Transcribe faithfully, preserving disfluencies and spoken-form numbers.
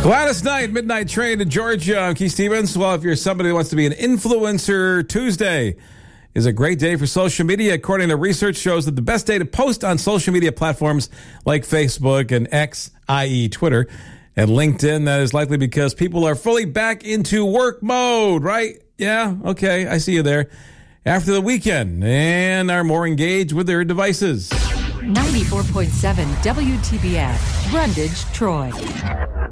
Gladys Knight, Midnight Train to Georgia. I'm Keith Stevens. Well, if you're somebody who wants to be an influencer, Tuesday is a great day for social media. According to research, shows that the best day to post on social media platforms like Facebook and X, that is. Twitter, and LinkedIn. That is likely because people are fully back into work mode, right? Yeah, okay, I see you there. After the weekend and are more engaged with their devices. ninety-four point seven W T B F, Brundage, Troy.